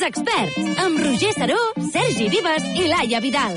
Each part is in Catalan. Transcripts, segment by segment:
experts, amb Roger Saró, Sergi Vives i Laia Vidal.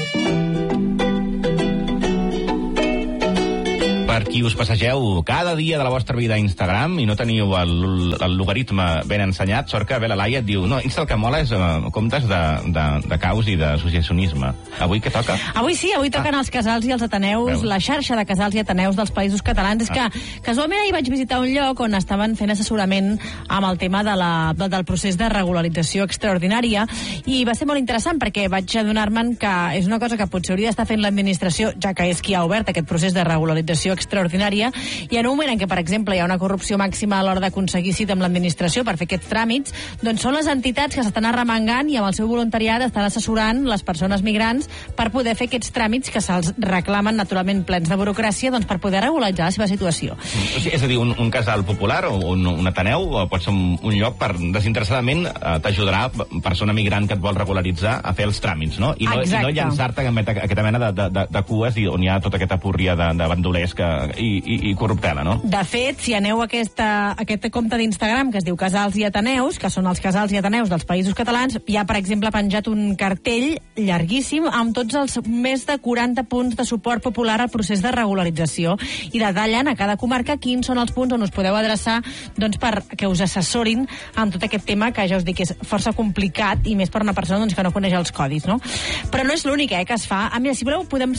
Per qui us passegeu cada dia de la vostra vida a Instagram i no teniu el logaritme ben ensenyat, sort que ve la Laia et diu no, Insta el que mola és comptes de caos i d'associacionisme. Avui què toca? Avui sí, avui toquen els casals i els ateneus, la xarxa de casals i ateneus dels Països Catalans. És que casualment ahir vaig visitar un lloc on estaven fent assessorament amb el tema del procés de regularització extraordinària i va ser molt interessant perquè vaig adonar-me'n que és una cosa que potser hauria d'estar fent l'administració, ja que és qui ha obert aquest procés de regularització extraordinària, i en un moment en què, per exemple, hi ha una corrupció màxima a l'hora d'aconseguir cita amb l'administració per fer aquests tràmits, doncs són les entitats que s'estan arremangant i amb el seu voluntariat estan assessorant les persones migrants per poder fer aquests tràmits que se'ls reclamen naturalment plens de burocràcia, doncs per poder regularitzar la seva situació. És a dir, un casal popular o un ateneu o pot ser un lloc per desinteressadament t'ajudarà persona migrant que et vol regularitzar a fer els tràmits, no? I no llançar-te en aquesta mena de cues on hi ha tota aquesta púrria de bandolers i corruptela, no? De fet, si aneu a aquest compte d'Instagram que es diu Casals i Ateneus, que són els casals i ateneus dels Països Catalans, hi ha, per exemple, penjat un cartell llarguíssim amb tots els més de 40 punts de suport popular al procés de regularització i detallen a cada comarca quins són els punts on us podeu adreçar doncs, per que us assessorin amb tot aquest tema que ja us dic és força complicat i més per una persona doncs, que no coneix els codis, no? Però no és l'únic que es fa. Mira, si voleu podem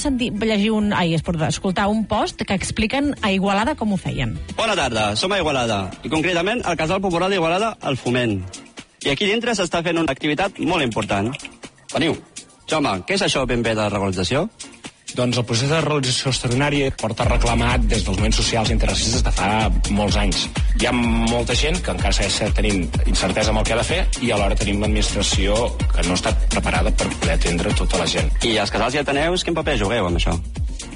escoltar un post que expliquen a Igualada com ho feien. Bona tarda, som a Igualada i concretament al Casal Popular d'Igualada, el Foment. I aquí dintre s'està fent una activitat molt important. Veniu. Jaume, què és això ben bé de la regularització? Doncs el procés de regularització extraordinària porta reclamat des dels moviments socials i interracistes de fa molts anys. Hi ha molta gent que encara segueix tenint incertesa amb el que ha de fer i alhora tenim l'administració que no ha estat preparada per poder atendre tota la gent. I els casals i ateneus, quin paper jugueu amb això?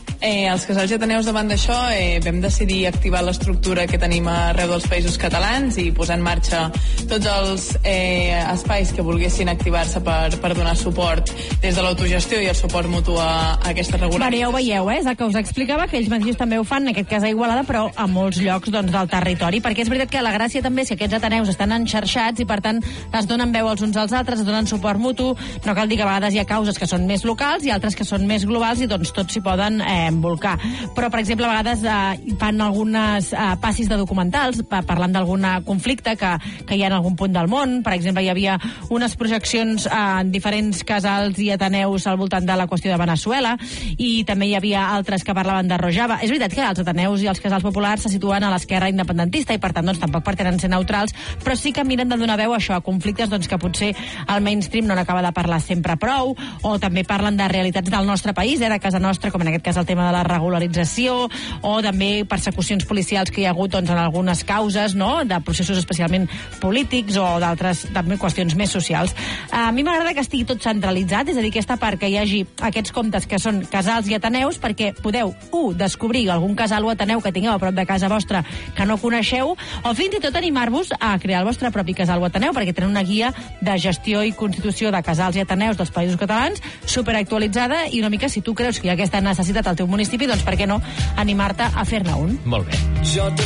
Els casals i ateneus davant d'això vam decidir activar l'estructura que tenim arreu dels Països Catalans i posar en marxa tots els espais que volguessin activar-se per donar suport des de l'autogestió i el suport mutu a aquesta regularització. Bueno, ja ho veieu, és el que us explicava, que ells mateixos també ho fan, en aquest cas a Igualada, però a molts llocs doncs, del territori, perquè és veritat que la gràcia també és que aquests ateneus estan enxarxats i per tant es donen veu els uns als altres, es donen suport mutu, no cal dir que a vegades hi ha causes que són més locals i altres que són més globals i doncs tots s'hi poden envolcar. Però, per exemple, a vegades fan algunes passis de documentals parlant d'algun conflicte que hi ha en algun punt del món. Per exemple, hi havia unes projeccions en diferents casals i ateneus al voltant de la qüestió de Venezuela i també hi havia altres que parlaven de Rojava. És veritat que els ateneus i els casals populars se situen a l'esquerra independentista i, per tant, doncs, tampoc pretenen ser neutrals, però sí que miren de donar veu a això, a conflictes doncs, que potser el mainstream no n'acaba de parlar sempre prou, o també parlen de realitats del nostre país, de casa nostra, com en aquest cas el tema de la regularització o també persecucions policials que hi ha hagut doncs, en algunes causes, no?, de processos especialment polítics o d'altres també qüestions més socials. A mi m'agrada que estigui tot centralitzat, és a dir, aquesta part que hi hagi aquests comptes que són casals i ateneus perquè podeu, descobrir algun casal o ateneu que tingueu a prop de casa vostra que no coneixeu, o fins i tot animar-vos a crear el vostre propi casal o ateneu perquè tenen una guia de gestió i constitució de casals i ateneus dels Països Catalans superactualitzada i una mica si tu creus que hi ha aquesta necessitat al teu municipi, doncs per què no animar-te a fer-ne un? Molt bé.